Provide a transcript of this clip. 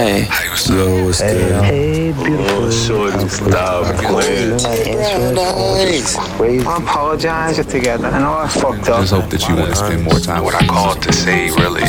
Hey, Yo, what's good? Hey, beautiful. Shorty, stop playing. I apologize together. I know I fucked up. Just hope that you want to spend more time What with I called to say really